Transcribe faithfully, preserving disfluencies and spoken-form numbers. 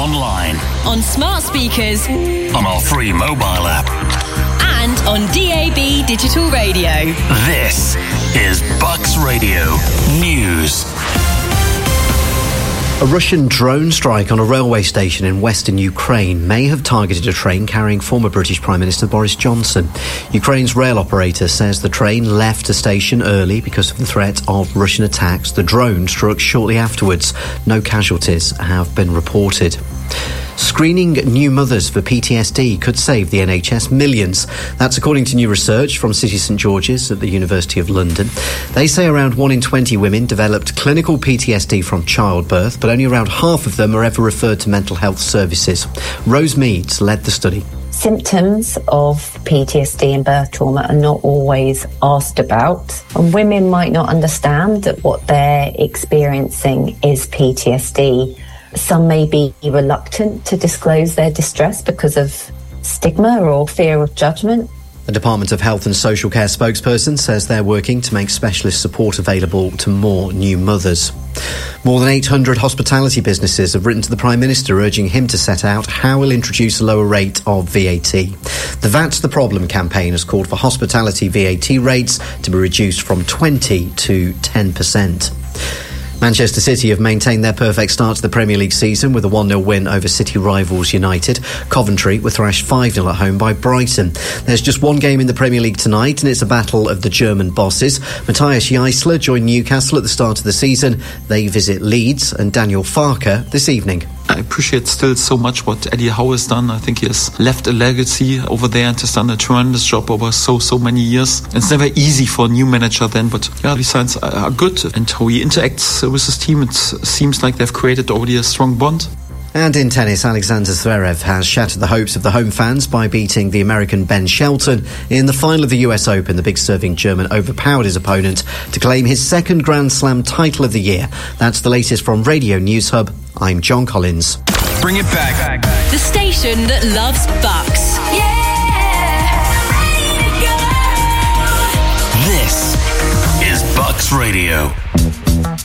online, on smart speakers, on our free mobile app, and on D A B digital radio. This is Bucks Radio News. A Russian drone strike on a railway station in western Ukraine may have targeted a train carrying former British Prime Minister Boris Johnson. Ukraine's rail operator says the train left a station early because of the threat of Russian attacks. The drone struck shortly afterwards. No casualties have been reported. Screening new mothers for P T S D could save the N H S millions. That's according to new research from City St George's at the University of London. They say around one in twenty women developed clinical P T S D from childbirth, but only around half of them are ever referred to mental health services. Rose Meads led the study. Symptoms of P T S D and birth trauma are not always asked about, and women might not understand that what they're experiencing is P T S D. Some may be reluctant to disclose their distress because of stigma or fear of judgment. The Department of Health and Social Care spokesperson says they're working to make specialist support available to more new mothers. More than eight hundred hospitality businesses have written to the Prime Minister urging him to set out how he'll introduce a lower rate of V A T. The That's the Problem campaign has called for hospitality V A T rates to be reduced from twenty to ten percent. Manchester City have maintained their perfect start to the Premier League season with a one nil win over City rivals United. Coventry were thrashed five nil at home by Brighton. There's just one game in the Premier League tonight, and it's a battle of the German bosses. Matthias Jaissler joined Newcastle at the start of the season. They visit Leeds and Daniel Farke this evening. I appreciate still so much what Eddie Howe has done. I think he has left a legacy over there and has done a tremendous job over so, so many years. It's never easy for a new manager then, but yeah, the signs are good. And how he interacts with his team, it seems like they've created already a strong bond. And in tennis, Alexander Zverev has shattered the hopes of the home fans by beating the American Ben Shelton in the final of the U S Open. The big serving German overpowered his opponent to claim his second Grand Slam title of the year. That's the latest from Radio News Hub. I'm John Collins. Bring it back. The station that loves Bucks. Yeah! This is Bucks Radio.